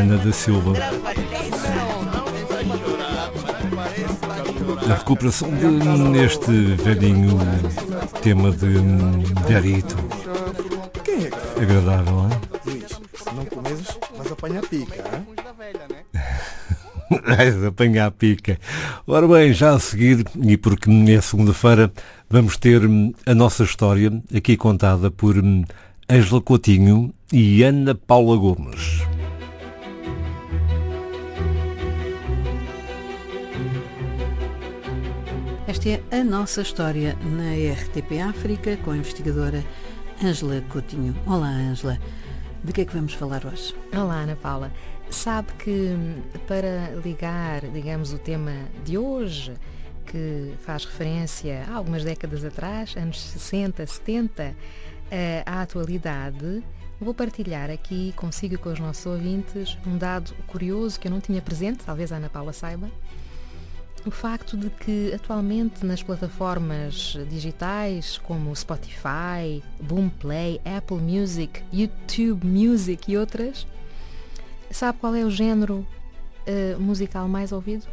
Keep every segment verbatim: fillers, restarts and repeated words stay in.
Ana da Silva. A recuperação deste velhinho tema de Derito. Quem é que agradável, não é? Luís, se não comes, vais apanhar pica, hein? Vais apanhar pica. Ora bem, já a seguir, e porque é segunda-feira, vamos ter a nossa história aqui contada por Ângela Coutinho e Ana Paula Gomes. Esta é a nossa história na R T P África com a investigadora Ângela Coutinho. Olá, Ângela. De que é que vamos falar hoje? Olá, Ana Paula. Sabe que para ligar, digamos, o tema de hoje, que faz referência a algumas décadas atrás, anos sessenta, setenta, à atualidade, vou partilhar aqui consigo e com os nossos ouvintes um dado curioso que eu não tinha presente, talvez a Ana Paula saiba. O facto de que atualmente nas plataformas digitais como Spotify, Boomplay, Apple Music, YouTube Music e outras, sabe qual é o género uh, musical mais ouvido?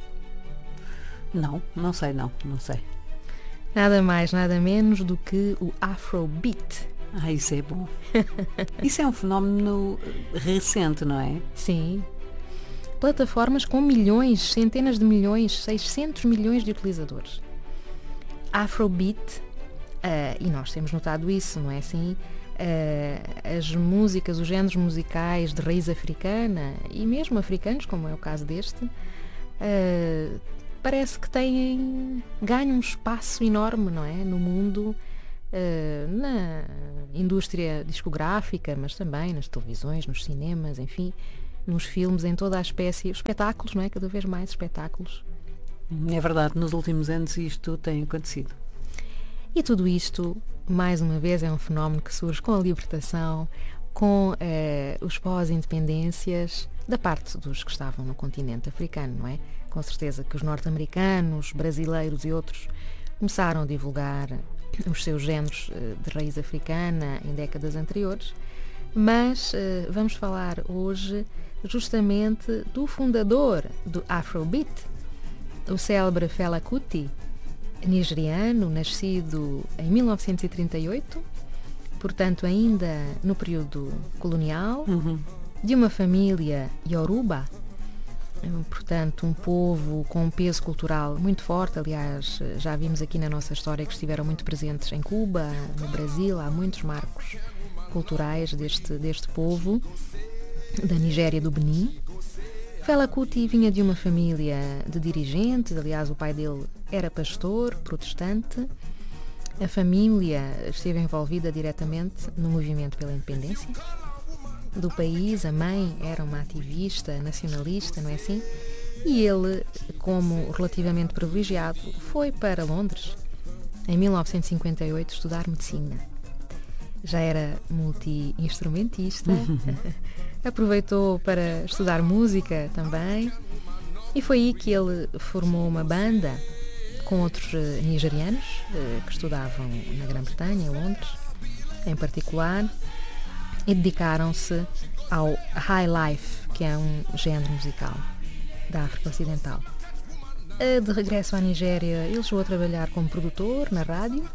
Não, não sei não, não sei. Nada mais, nada menos do que o Afrobeat. Ah, isso é bom. Isso é um fenómeno recente, não é? Sim. Plataformas com milhões, centenas de milhões, seiscentos milhões de utilizadores. Afrobeat, uh, e nós temos notado isso, não é assim? Uh, as músicas, os géneros musicais de raiz africana, e mesmo africanos, como é o caso deste, uh, parece que têm, ganham um espaço enorme, não é? No mundo, uh, na indústria discográfica, mas também nas televisões, nos cinemas, enfim, nos filmes, em toda a espécie, os espetáculos, não é? Cada vez mais espetáculos. É verdade, nos últimos anos isto tem acontecido. E tudo isto, mais uma vez, é um fenómeno que surge com a libertação, com eh, os pós-independências, da parte dos que estavam no continente africano, não é? Com certeza que os norte-americanos, brasileiros e outros começaram a divulgar os seus géneros eh, de raiz africana em décadas anteriores, mas eh, vamos falar hoje justamente do fundador do Afrobeat, o célebre Fela Kuti, nigeriano, nascido em mil novecentos e trinta e oito, portanto ainda no período colonial, uhum. de uma família Yoruba, portanto um povo com um peso cultural muito forte. Aliás, já vimos aqui na nossa história que estiveram muito presentes em Cuba, no Brasil, há muitos marcos culturais deste, deste povo, da Nigéria e do Benin. Fela Kuti vinha de uma família de dirigentes, aliás o pai dele era pastor, protestante. A família esteve envolvida diretamente no movimento pela independência do país. A mãe era uma ativista nacionalista, não é assim? E ele, como relativamente privilegiado, foi para Londres em mil novecentos e cinquenta e oito estudar medicina. Já era multi-instrumentista, aproveitou para estudar música também, e foi aí que ele formou uma banda com outros uh, nigerianos uh, que estudavam na Grã-Bretanha, em Londres, em particular, e dedicaram-se ao High Life, que é um género musical da África Ocidental. Uh, de regresso à Nigéria, ele chegou a trabalhar como produtor na rádio,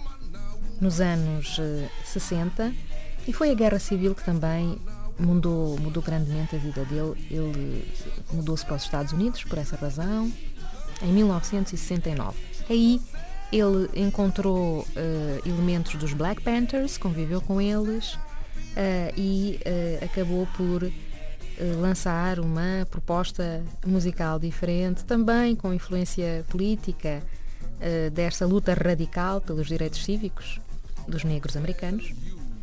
nos anos uh, sessenta, e foi a Guerra Civil que também mudou, mudou grandemente a vida dele. Ele mudou-se para os Estados Unidos por essa razão, em mil novecentos e sessenta e nove. Aí ele encontrou uh, elementos dos Black Panthers, conviveu com eles uh, e uh, acabou por uh, lançar uma proposta musical diferente, também com influência política uh, desta luta radical pelos direitos cívicos dos negros americanos,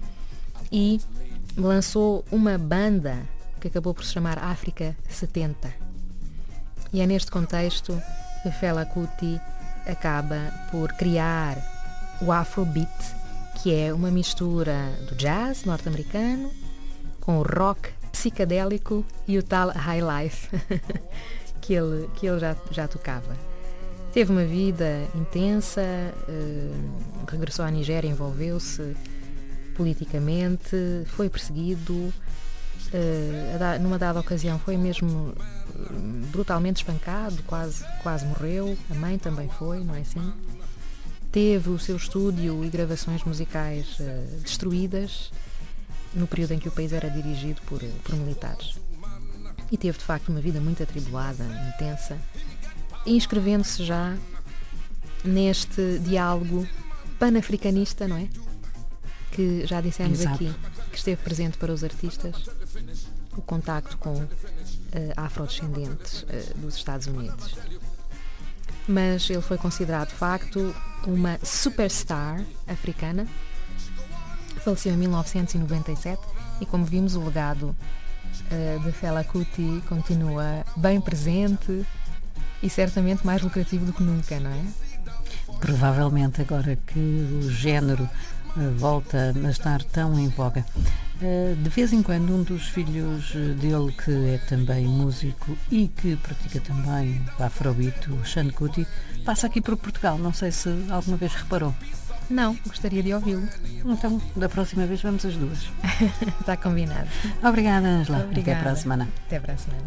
e lançou uma banda que acabou por se chamar África setenta. E é neste contexto que Fela Kuti acaba por criar o Afrobeat, que é uma mistura do jazz norte-americano com o rock psicadélico e o tal high life que ele, que ele já, já tocava. Teve uma vida intensa, eh, regressou à Nigéria, envolveu-se politicamente, foi perseguido, Uh, numa dada ocasião foi mesmo brutalmente espancado, quase, quase morreu. A mãe também foi, não é assim? Teve o seu estúdio e gravações musicais uh, destruídas no período em que o país era dirigido por, por militares. E teve de facto uma vida muito atribulada, intensa, inscrevendo-se já neste diálogo panafricanista, não é? Que já dissemos Exato. aqui, que esteve presente para os artistas, o contacto com uh, afrodescendentes uh, dos Estados Unidos. Mas ele foi considerado de facto uma superstar africana. Faleceu em mil novecentos e noventa e sete e, como vimos, o legado uh, de Fela Kuti continua bem presente e certamente mais lucrativo do que nunca, não é? Provavelmente agora que o género uh, volta a estar tão em voga. Uh, de vez em quando um dos filhos dele, que é também músico e que pratica também o Afrobeat, o Sean Kuti, passa aqui por Portugal. Não sei se alguma vez reparou. Não, gostaria de ouvi-lo. Então, da próxima vez vamos as duas. Está combinado. Obrigada, Ângela. Obrigada. Até para a semana. Até para a semana.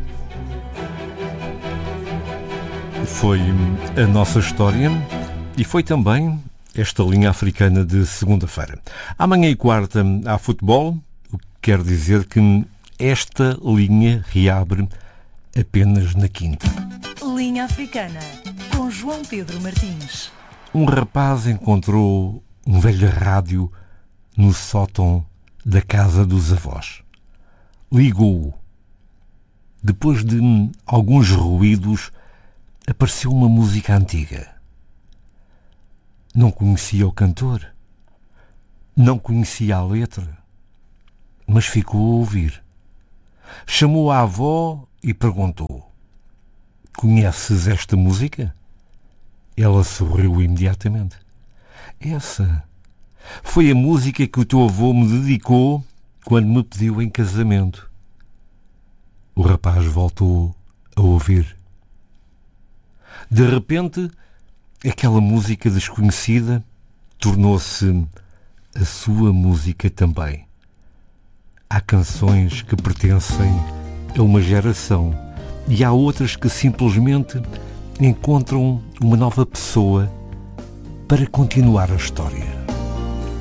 Foi a nossa história e foi também esta linha africana de segunda-feira. Amanhã e quarta há futebol, o que quer dizer que esta linha reabre apenas na quinta. Linha Africana, com João Pedro Martins. Um rapaz encontrou um velho rádio no sótão da casa dos avós. Ligou-o. Depois de alguns ruídos, apareceu uma música antiga. Não conhecia o cantor, não conhecia a letra, mas ficou a ouvir. Chamou a avó e perguntou: "Conheces esta música?" Ela sorriu imediatamente. "Essa foi a música que o teu avô me dedicou quando me pediu em casamento." O rapaz voltou a ouvir. De repente, aquela música desconhecida tornou-se a sua música também. Há canções que pertencem a uma geração e há outras que simplesmente encontram uma nova pessoa para continuar a história.